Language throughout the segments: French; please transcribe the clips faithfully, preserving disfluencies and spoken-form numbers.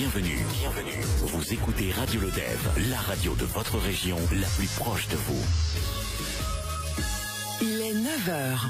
Bienvenue, bienvenue. Vous écoutez Radio Lodève, la radio de votre région, la plus proche de vous. Il est neuf heures.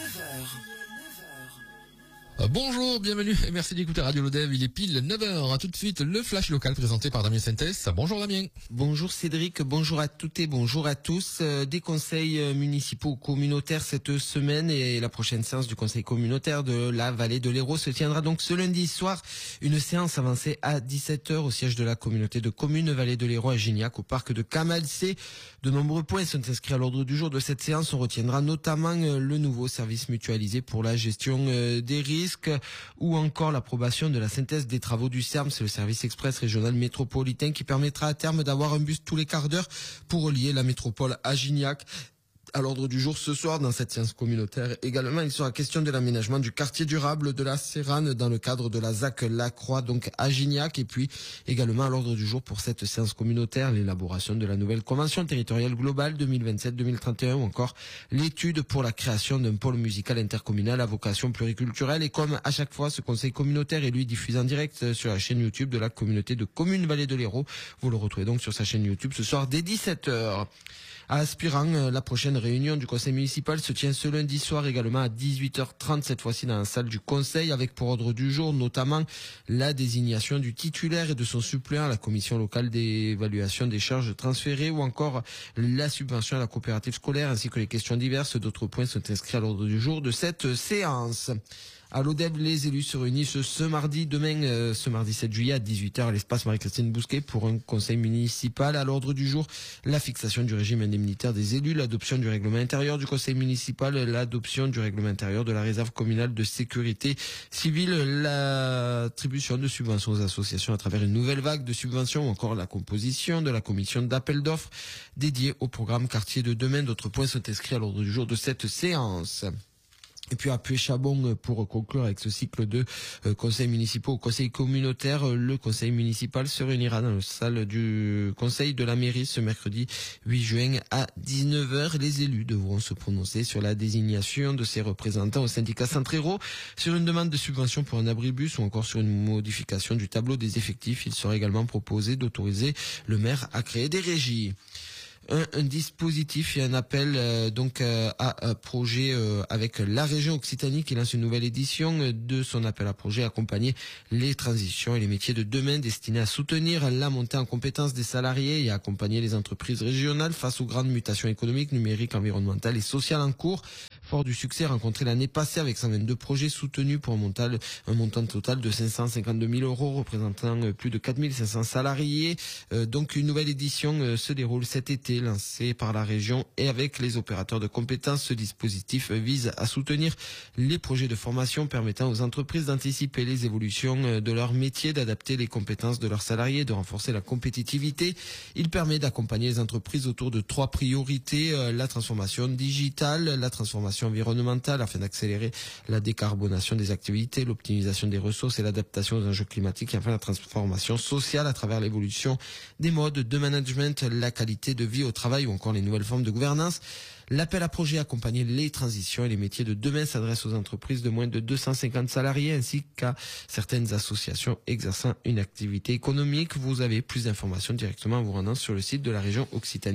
Bonjour, bienvenue et merci d'écouter Radio Lodève. Il est pile neuf heures. A tout de suite, le flash local présenté par Damien Sintès. Bonjour Damien. Bonjour Cédric, bonjour à toutes et bonjour à tous. Euh, des conseils municipaux communautaires cette semaine et la prochaine séance du conseil communautaire de la vallée de l'Hérault se tiendra donc ce lundi soir. Une séance avancée à dix-sept heures au siège de la communauté de communes vallée de l'Hérault à Gignac au parc de Camalcé. De nombreux points sont inscrits à l'ordre du jour de cette séance. On retiendra notamment le nouveau service mutualisé pour la gestion des risques, ou encore l'approbation de la synthèse des travaux du C E R M, c'est le service express régional métropolitain qui permettra à terme d'avoir un bus tous les quarts d'heure pour relier la métropole à Gignac. À l'ordre du jour ce soir, dans cette séance communautaire également, il sera question de l'aménagement du quartier durable de la Sérane dans le cadre de la Z A C Lacroix, donc à Gignac. Et puis également à l'ordre du jour pour cette séance communautaire, l'élaboration de la nouvelle convention territoriale globale deux mille vingt-sept deux mille trente et un ou encore l'étude pour la création d'un pôle musical intercommunal à vocation pluriculturelle. Et comme à chaque fois, ce conseil communautaire est lui diffusé en direct sur la chaîne YouTube de la communauté de communes Vallée de l'Hérault. Vous le retrouvez donc sur sa chaîne YouTube ce soir dès dix-sept heures. À Aspirant, la prochaine réunion du conseil municipal se tient ce lundi soir également à dix-huit heures trente, cette fois-ci dans la salle du conseil, avec pour ordre du jour notamment la désignation du titulaire et de son suppléant à la commission locale d'évaluation des charges transférées ou encore la subvention à la coopérative scolaire ainsi que les questions diverses. D'autres points sont inscrits à l'ordre du jour de cette séance. À l'Odève, les élus se réunissent ce mardi, demain, euh, ce mardi sept juillet à dix-huit heures à l'espace Marie-Christine Bousquet pour un conseil municipal. À l'ordre du jour, la fixation du régime indemnitaire des élus, l'adoption du règlement intérieur du conseil municipal, l'adoption du règlement intérieur de la réserve communale de sécurité civile, l'attribution de subventions aux associations à travers une nouvelle vague de subventions ou encore la composition de la commission d'appel d'offres dédiée au programme quartier de demain. D'autres points sont inscrits à l'ordre du jour de cette séance. Et puis à Puy-Chabon, pour conclure avec ce cycle de euh, conseils municipaux au conseil communautaire, euh, le conseil municipal se réunira dans la salle du conseil de la mairie ce mercredi huit juin à dix-neuf heures. Les élus devront se prononcer sur la désignation de ses représentants au syndicat Centre-Hérault, sur une demande de subvention pour un abribus ou encore sur une modification du tableau des effectifs. Il sera également proposé d'autoriser le maire à créer des régies. Un, un dispositif et un appel euh, donc euh, à un projet euh, avec la région Occitanie qui lance une nouvelle édition de son appel à projet accompagner les transitions et les métiers de demain, destiné à soutenir la montée en compétences des salariés et à accompagner les entreprises régionales face aux grandes mutations économiques, numériques, environnementales et sociales en cours. Fort du succès rencontré l'année passée avec cent vingt-deux projets soutenus pour un montant, un montant total de cinq cent cinquante-deux mille euros représentant plus de quatre mille cinq cents salariés. Euh, donc une nouvelle édition euh, se déroule cet été, lancée par la région et avec les opérateurs de compétences. Ce dispositif vise à soutenir les projets de formation permettant aux entreprises d'anticiper les évolutions de leur métier, d'adapter les compétences de leurs salariés, de renforcer la compétitivité. Il permet d'accompagner les entreprises autour de trois priorités, euh, la transformation digitale, la transformation environnementale afin d'accélérer la décarbonation des activités, l'optimisation des ressources et l'adaptation aux enjeux climatiques et enfin la transformation sociale à travers l'évolution des modes de management, la qualité de vie au travail ou encore les nouvelles formes de gouvernance. L'appel à projet accompagner les transitions et les métiers de demain s'adresse aux entreprises de moins de deux cent cinquante salariés ainsi qu'à certaines associations exerçant une activité économique. Vous avez plus d'informations directement en vous rendant sur le site de la région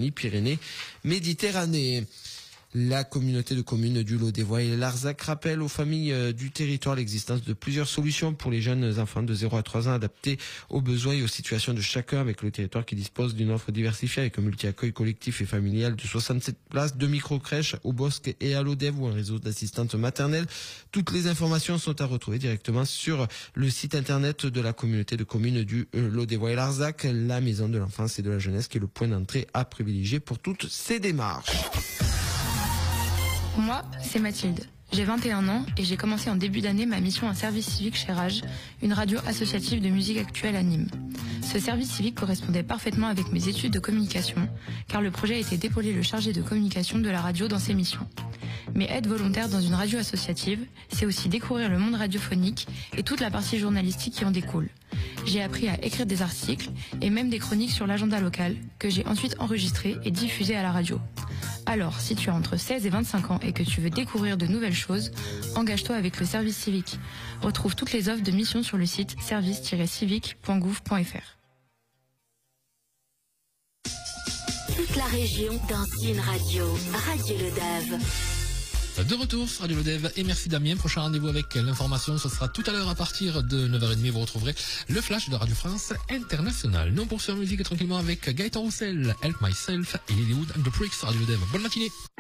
Occitanie-Pyrénées-Méditerranée. La communauté de communes du Lot-des-Voies et l'Arzac rappelle aux familles du territoire l'existence de plusieurs solutions pour les jeunes enfants de zéro à trois ans adaptées aux besoins et aux situations de chacun, avec le territoire qui dispose d'une offre diversifiée avec un multi-accueil collectif et familial de soixante-sept places, deux micro-crèches au Bosc et à Lodève ou un réseau d'assistantes maternelles. Toutes les informations sont à retrouver directement sur le site internet de la communauté de communes du Lot-des-Voies et l'Arzac, la maison de l'enfance et de la jeunesse qui est le point d'entrée à privilégier pour toutes ces démarches. Moi, c'est Mathilde. J'ai vingt et un ans et j'ai commencé en début d'année ma mission en service civique chez Rage, une radio associative de musique actuelle à Nîmes. Ce service civique correspondait parfaitement avec mes études de communication, car le projet était d'épauler le chargé de communication de la radio dans ses missions. Mais être volontaire dans une radio associative, c'est aussi découvrir le monde radiophonique et toute la partie journalistique qui en découle. J'ai appris à écrire des articles et même des chroniques sur l'agenda local, que j'ai ensuite enregistrées et diffusées à la radio. Alors, si tu as entre seize et vingt-cinq ans et que tu veux découvrir de nouvelles choses, engage-toi avec le service civique. Retrouve toutes les offres de mission sur le site service tiret civique point gouv point f r. Toute la région dans une radio. Radio Le Dave. De retour sur Radio Le Dev et merci Damien. Prochain rendez-vous avec l'information, ce sera tout à l'heure à partir de neuf heures trente. Vous retrouverez le flash de Radio France International. Nous on poursuit en musique tranquillement avec Gaëtan Roussel, Help Myself et Lilywood and the Pricks sur Radio Le Dev. Bonne matinée.